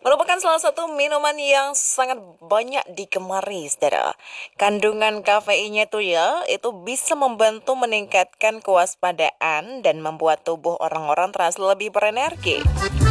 Merupakan salah satu minuman yang sangat banyak digemari, saudara. Kandungan kafeinnya tuh ya, itu bisa membantu meningkatkan kewaspadaan dan membuat tubuh orang-orang terasa lebih berenergi.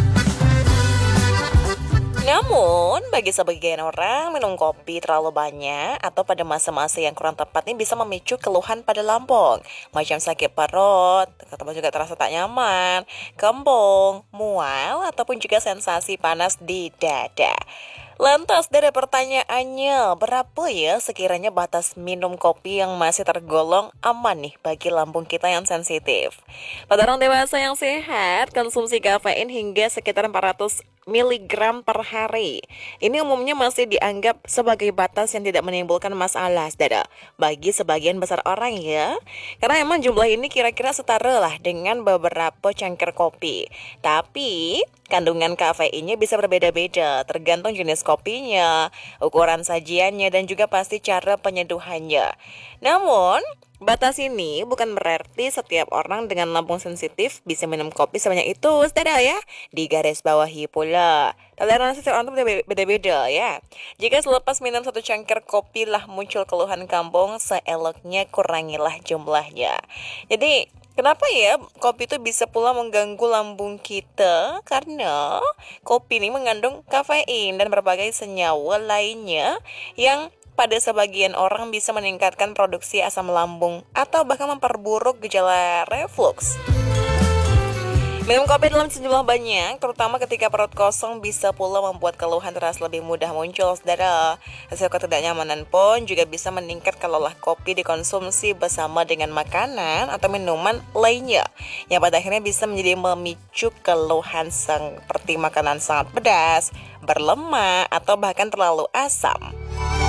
Namun, bagi sebagian orang, minum kopi terlalu banyak atau pada masa-masa yang kurang tepat ini bisa memicu keluhan pada lambung, macam sakit perut, atau juga terasa tak nyaman, kembung, mual, ataupun juga sensasi panas di dada. Lantas dari pertanyaannya, berapa ya sekiranya batas minum kopi yang masih tergolong aman nih bagi lambung kita yang sensitif? Pada orang dewasa yang sehat, konsumsi kafein hingga sekitar 400 miligram per hari. Ini umumnya masih dianggap sebagai batas yang tidak menimbulkan masalah, saudara. Bagi sebagian besar orang ya. Karena emang jumlah ini kira-kira setara lah dengan beberapa cangkir kopi. Tapi, kandungan kafeinnya bisa berbeda-beda, tergantung jenis kopinya, ukuran sajiannya, dan juga pasti cara penyeduhannya. Namun, batas ini bukan berarti setiap orang dengan lambung sensitif bisa minum kopi sebanyak itu, saudara ya. Di garis bawahi pula, toleransi setiap orang itu beda-beda ya. Jika selepas minum satu cangkir kopi lah muncul keluhan kambung, seeloknya kurangilah jumlahnya. Jadi, kenapa ya kopi itu bisa pula mengganggu lambung kita? Karena kopi ini mengandung kafein dan berbagai senyawa lainnya yang pada sebagian orang bisa meningkatkan produksi asam lambung atau bahkan memperburuk gejala reflux. Minum kopi dalam sejumlah banyak, terutama ketika perut kosong, bisa pula membuat keluhan terasa lebih mudah muncul, saudara. Hasil ketidaknyamanan pun juga bisa meningkat kalaulah kopi dikonsumsi bersama dengan makanan atau minuman lainnya, yang pada akhirnya bisa menjadi memicu keluhan seperti makanan sangat pedas, berlemak, atau bahkan terlalu asam.